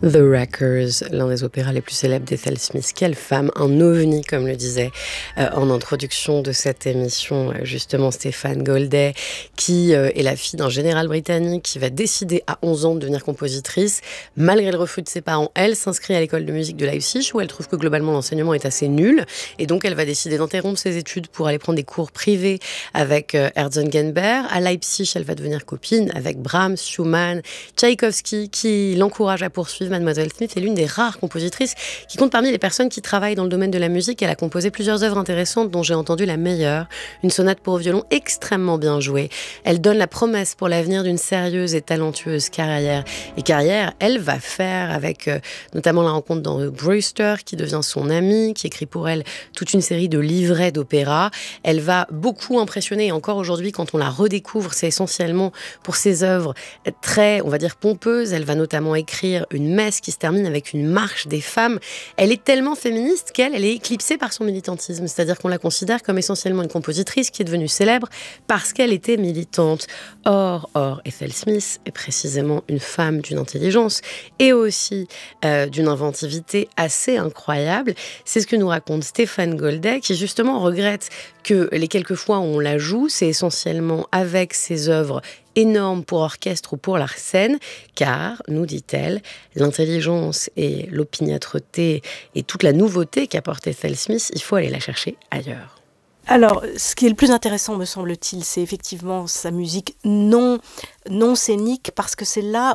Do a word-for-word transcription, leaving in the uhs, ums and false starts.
The Wreckers, l'un des opéras les plus célèbres d'Ethel Smith. Quelle femme, un ovni, comme le disait euh, en introduction de cette émission, euh, justement Stéphane Goldey, qui euh, est la fille d'un général britannique qui va décider à onze ans de devenir compositrice. Malgré le refus de ses parents, elle s'inscrit à l'école de musique de Leipzig, où elle trouve que globalement l'enseignement est assez nul. Et donc elle va décider d'interrompre ses études pour aller prendre des cours privés avec euh, Herzengenberg. À Leipzig, elle va devenir copine avec Brahms, Schumann, Tchaïkovski, qui l'encourage à poursuivre. Mademoiselle Smith est l'une des rares compositrices qui compte parmi les personnes qui travaillent dans le domaine de la musique. Elle a composé plusieurs œuvres intéressantes, dont j'ai entendu la meilleure, une sonate pour violon extrêmement bien jouée. Elle donne la promesse pour l'avenir d'une sérieuse et talentueuse carrière. Et carrière, elle va faire avec euh, notamment la rencontre dans Brewster, qui devient son amie, qui écrit pour elle toute une série de livrets d'opéra. Elle va beaucoup impressionner, et encore aujourd'hui, quand on la redécouvre, c'est essentiellement pour ses œuvres très, on va dire, pompeuses. Elle va notamment écrire une messe qui se termine avec une marche des femmes. Elle est tellement féministe qu'elle elle est éclipsée par son militantisme, c'est-à-dire qu'on la considère comme essentiellement une compositrice qui est devenue célèbre parce qu'elle était militante. Or, or Ethel Smith est précisément une femme d'une intelligence et aussi euh, d'une inventivité assez incroyable. C'est ce que nous raconte Stéphane Goldey, qui justement regrette que les quelques fois où on la joue, c'est essentiellement avec ses œuvres énormes pour orchestre ou pour la scène, car, nous dit-elle, l'intelligence et l'opiniâtreté et toute la nouveauté qu'apporte Ethel Smith, il faut aller la chercher ailleurs. Alors, ce qui est le plus intéressant, me semble-t-il, c'est effectivement sa musique non, non scénique, parce que c'est là